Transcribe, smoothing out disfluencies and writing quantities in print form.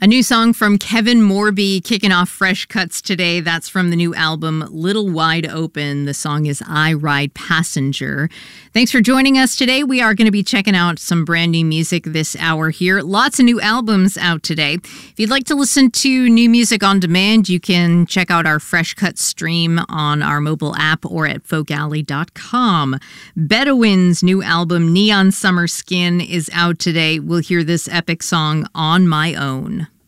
new song from Kevin Morby kicking off Fresh Cuts today. That's from the new album Little Wide Open. The song is I Ride Passenger. Thanks for joining us today. We are going to be checking out some brand new music this hour here. Lots of new albums out today. If you'd like to listen to new music on demand, you can check out our Fresh Cuts stream on our mobile app or at folkalley.com. Bedouin's new album Neon Summer Skin is out today. We'll hear this epic song On My Own.